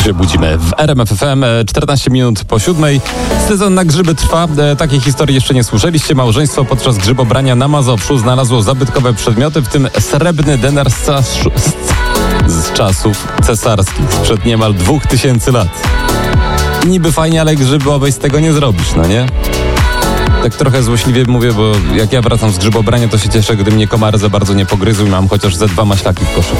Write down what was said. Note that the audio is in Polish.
się budzimy. W RMF FM 14 minut po 7. Sezon na grzyby trwa. Takiej historii jeszcze nie słyszeliście. Małżeństwo podczas grzybobrania na Mazowszu znalazło zabytkowe przedmioty, w tym srebrny denar z czasów cesarskich, sprzed niemal 2000 lat. Niby fajnie, ale grzyby obejść z tego nie zrobisz, no nie? Tak trochę złośliwie mówię, bo jak ja wracam z grzybobrania, to się cieszę, gdy mnie komary za bardzo nie pogryzły i mam chociaż ze 2 maślaki w koszyku.